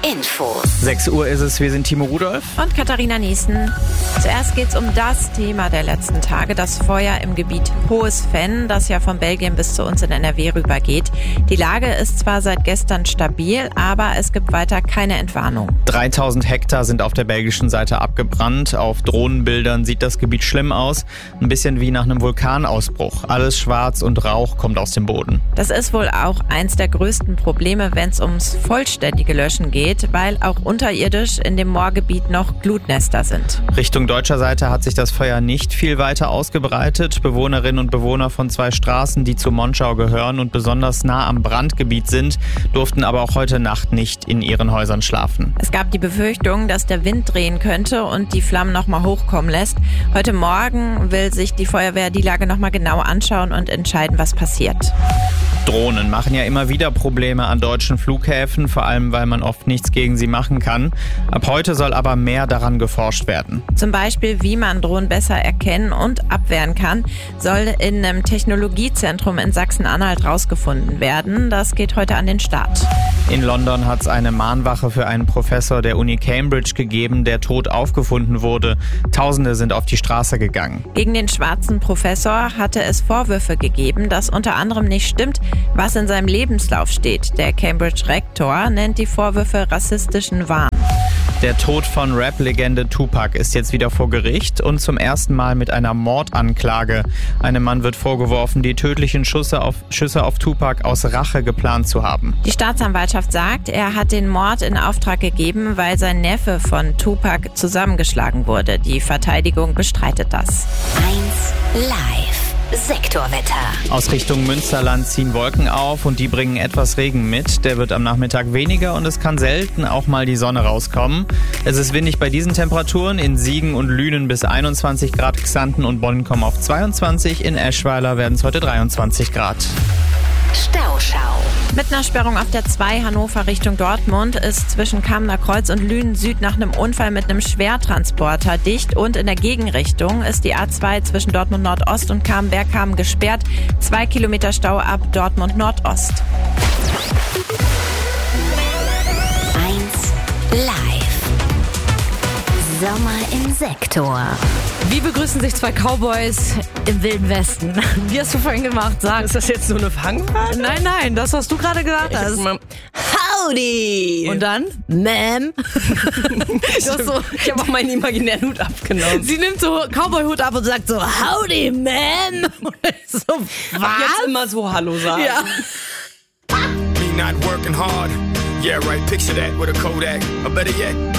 Info. 6 Uhr ist es, wir sind Timo Rudolph. Und Katharina Niesen. Zuerst geht's um das Thema der letzten Tage, das Feuer im Gebiet Hohes Venn, das ja von Belgien bis zu uns in NRW rübergeht. Die Lage ist zwar seit gestern stabil, aber es gibt weiter keine Entwarnung. 3000 Hektar sind auf der belgischen Seite abgebrannt. Auf Drohnenbildern sieht das Gebiet schlimm aus. Ein bisschen wie nach einem Vulkanausbruch. Alles schwarz und Rauch kommt aus dem Boden. Das ist wohl auch eins der größten Probleme, wenn es ums vollständige Löschen geht, weil auch unterirdisch in dem Moorgebiet noch Glutnester sind. Richtung deutscher Seite hat sich das Feuer nicht viel weiter ausgebreitet. Bewohnerinnen und Bewohner von 2 Straßen, die zu Monschau gehören und besonders nah am Brandgebiet sind, durften aber auch heute Nacht nicht in ihren Häusern schlafen. Es gab die Befürchtung, dass der Wind drehen könnte und die Flammen nochmal hochkommen lässt. Heute Morgen will sich die Feuerwehr die Lage nochmal genau anschauen und entscheiden, was passiert. Drohnen machen ja immer wieder Probleme an deutschen Flughäfen, vor allem weil man oft nichts gegen sie machen kann. Ab heute soll aber mehr daran geforscht werden. Zum Beispiel, wie man Drohnen besser erkennen und abwehren kann, soll in einem Technologiezentrum in Sachsen-Anhalt rausgefunden werden. Das geht heute an den Start. In London hat es eine Mahnwache für einen Professor der Uni Cambridge gegeben, der tot aufgefunden wurde. Tausende sind auf die Straße gegangen. Gegen den schwarzen Professor hatte es Vorwürfe gegeben, dass unter anderem nicht stimmt, was in seinem Lebenslauf steht. Der Cambridge-Rektor nennt die Vorwürfe rassistischen Wahn. Der Tod von Rap-Legende Tupac ist jetzt wieder vor Gericht und zum ersten Mal mit einer Mordanklage. Einem Mann wird vorgeworfen, die tödlichen Schüsse auf Tupac aus Rache geplant zu haben. Die Staatsanwaltschaft sagt, er hat den Mord in Auftrag gegeben, weil sein Neffe von Tupac zusammengeschlagen wurde. Die Verteidigung bestreitet das. 1 Live. Sektorwetter. Aus Richtung Münsterland ziehen Wolken auf und die bringen etwas Regen mit. Der wird am Nachmittag weniger und es kann selten auch mal die Sonne rauskommen. Es ist windig bei diesen Temperaturen. In Siegen und Lünen bis 21 Grad, Xanten und Bonn kommen auf 22. In Eschweiler werden es heute 23 Grad. Stauschau. Mit einer Sperrung auf der 2 Hannover Richtung Dortmund ist zwischen Kamener Kreuz und Lünen Süd nach einem Unfall mit einem Schwertransporter dicht und in der Gegenrichtung ist die A2 zwischen Dortmund Nordost und Kamen-Bergkamen gesperrt. 2 Kilometer Stau ab Dortmund Nordost. 1 Live. Sommer im Sektor. Wie begrüßen sich 2 Cowboys im Wilden Westen? Wie hast du vorhin gemacht? Sag. Ist das jetzt so eine Fangfrage? Nein, das, was du gerade gesagt hast. Howdy! Und dann? Ma'am. Ich habe auch meinen imaginären Hut abgenommen. Sie nimmt so Cowboy-Hut ab und sagt so, Howdy, ma'am. Und ich so, was? Jetzt immer so Hallo sagen. Ja. Me not working hard. Yeah, right. Picture that with a Kodak. Or better yet,